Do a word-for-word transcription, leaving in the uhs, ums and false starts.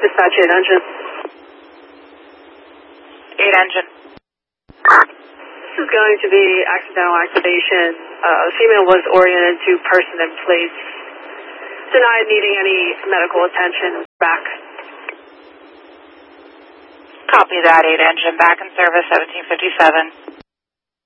Dispatch eight engine. eight engine. This is going to be accidental activation. Uh, female was oriented to person in place. Denied needing any medical attention. Back. Copy that, eight engine. Back in service, seventeen fifty-seven.